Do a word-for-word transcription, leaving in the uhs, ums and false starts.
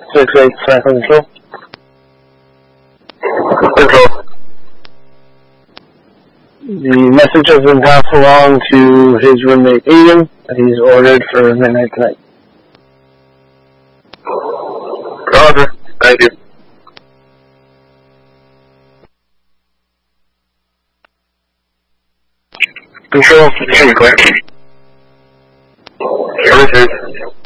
six eight, Franklin Control. Control. The message has been passed along to his roommate Aiden that he's ordered for midnight tonight. Roger. Thank you. Control, can you hear me clear? Everything.